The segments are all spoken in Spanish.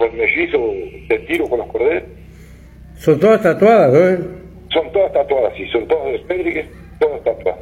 con mellizo de tiro con los corderos. Son todas tatuadas, ¿no? Son todas tatuadas, sí, son todas de Spedrigue, todas tatuadas.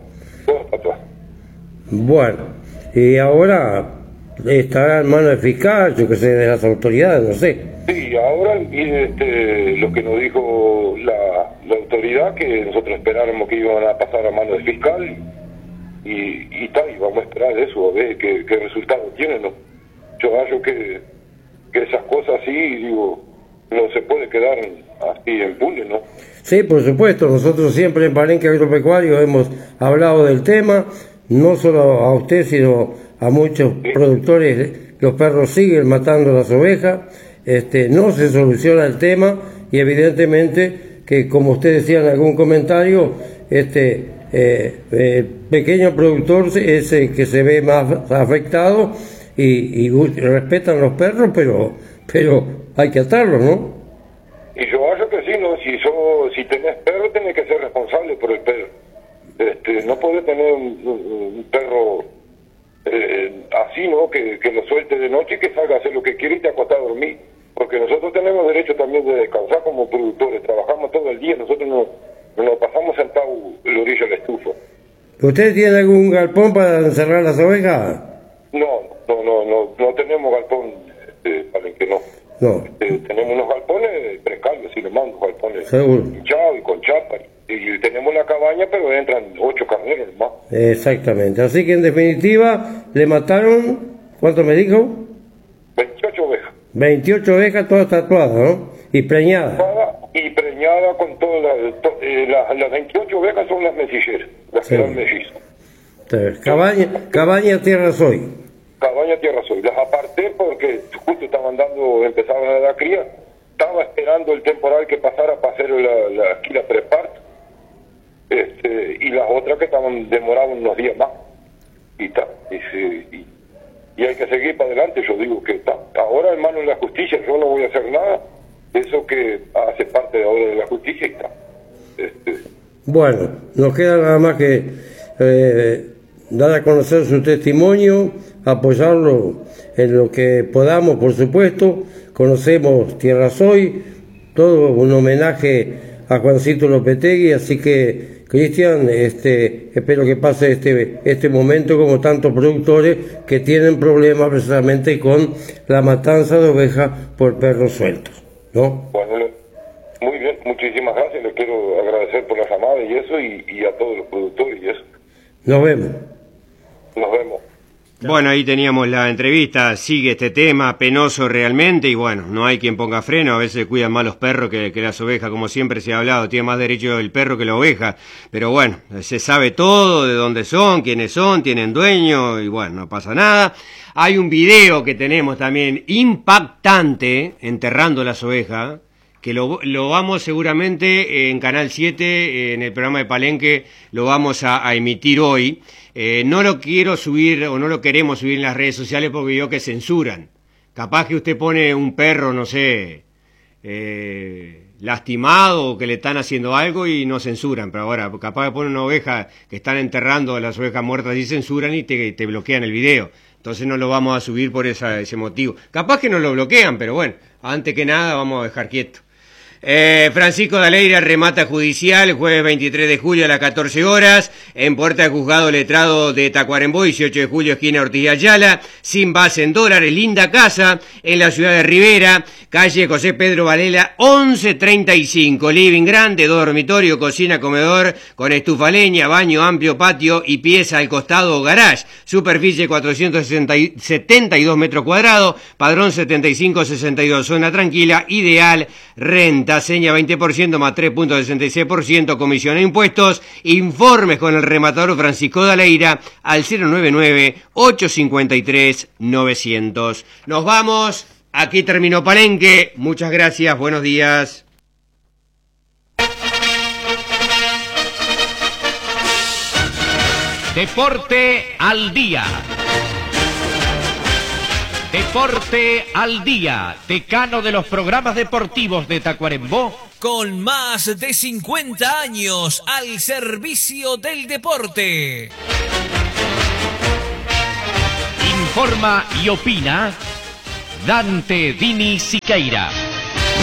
Bueno, y ahora estará en manos del fiscal, yo que sé, de las autoridades, no sé. Sí, ahora lo que nos dijo la autoridad, que nosotros esperáramos que iban a pasar a manos del fiscal, y vamos a esperar eso, a ver qué resultado tienen, ¿no? Yo hallo que esas cosas así, digo, no se puede quedar así impune, ¿no? Sí, por supuesto, nosotros siempre en Palenque Agropecuario hemos hablado del tema, no solo a usted, sino a muchos productores. Los perros siguen matando las ovejas, no se soluciona el tema, y evidentemente que, como usted decía en algún comentario, pequeño productor es el que se ve más afectado, y respetan los perros, pero hay que atarlos, ¿no? Y yo hallo que sí, ¿no? Si tenés perro, tenés que ser responsable por el perro. No podés tener un perro así, ¿no? Que lo suelte de noche y que salga a hacer lo que quiere y te acostás a dormir. Porque nosotros tenemos derecho también de descansar como productores. Trabajamos todo el día, nosotros nos pasamos sentados en la orilla de la estufa. ¿Usted tiene algún galpón para encerrar las ovejas? No tenemos galpón, Palenque, no. No. Tenemos unos galpones precarios, si le mando galpones hinchados y con chapa. Y tenemos la cabaña, pero entran 8 carneros más. Exactamente. Así que en definitiva, le mataron, ¿cuánto me dijo? 28 ovejas. 28 ovejas, todas tatuadas, ¿no? Y preñadas. Y preñada con todas las 28 ovejas son las mesilleras, las que dan mellizo. Cabaña Tierra Soy. Cabaña Tierra Soy. Las aparté porque justo empezaban a dar cría. Estaba esperando el temporal que pasara para hacer aquí la preparto. Y las otras que demoraban unos días más. Y hay que seguir para adelante. Yo digo que está. Ahora, en manos de la justicia, yo no voy a hacer nada. Eso que hace parte de ahora de la justicia y está. Bueno, nos queda nada más que dar a conocer su testimonio, apoyarlo en lo que podamos, por supuesto. Conocemos Tierra Soy, todo un homenaje a Juancito Lopetegui, así que, Cristian, espero que pase este momento como tantos productores que tienen problemas precisamente con la matanza de ovejas por perros sueltos, ¿no? Bueno, muy bien, muchísimas gracias, les quiero agradecer por la llamada y eso, y a todos los productores y eso. Nos vemos. Nos vemos. Bueno, ahí teníamos la entrevista, sigue este tema, penoso realmente, y bueno, no hay quien ponga freno, a veces cuidan más los perros que las ovejas, como siempre se ha hablado, tiene más derecho el perro que la oveja, pero bueno, se sabe todo, de dónde son, quiénes son, tienen dueño, y bueno, no pasa nada. Hay un video que tenemos también impactante, enterrando las ovejas, que lo vamos seguramente en Canal 7, en el programa de Palenque, lo vamos a emitir hoy. No lo quiero subir o no lo queremos subir en las redes sociales porque veo que censuran. Capaz que usted pone un perro, no sé, lastimado o que le están haciendo algo y no censuran, pero ahora capaz que pone una oveja que están enterrando a las ovejas muertas y censuran y te bloquean el video. Entonces no lo vamos a subir por ese motivo. Capaz que no lo bloquean, pero bueno, antes que nada vamos a dejar quieto. Francisco Daleira remata judicial, jueves 23 de julio a las 14 horas, en puerta de juzgado letrado de Tacuarembó, 18 de julio, esquina Ortiz y Ayala, sin base en dólares, linda casa, en la ciudad de Rivera, calle José Pedro Valela, 1135, living grande, 2 dormitorios, cocina, comedor, con estufa leña, baño amplio, patio y pieza al costado, garage, superficie 472 metros cuadrados, padrón 7562, zona tranquila, ideal, renta, seña 20% más 3.66%, comisión e impuestos. Informes con el rematador Francisco Daleira al 099-853-900. Nos vamos, aquí terminó Palenque, muchas gracias, buenos días. Deporte al día. Deporte al día, decano de los programas deportivos de Tacuarembó. Con más de 50 años al servicio del deporte. Informa y opina Dante Dini Siqueira.